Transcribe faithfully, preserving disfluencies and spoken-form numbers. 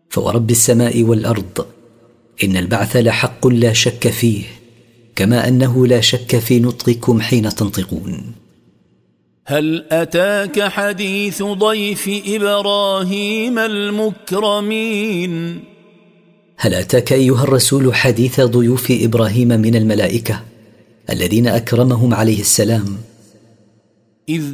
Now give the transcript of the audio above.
فورب السماء والأرض إن البعث لحق لا شك فيه، كما أنه لا شك في نطقكم حين تنطقون. هل أتاك حديث ضيف إبراهيم المكرمين؟ هل أتاك أيها الرسول حديث ضيوف إبراهيم من الملائكة الذين أكرمهم عليه السلام؟ إذ